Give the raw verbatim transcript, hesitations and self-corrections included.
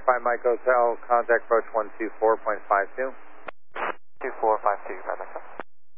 five Mike Hotel, contact approach one two four point five two. two four five two, five Mike.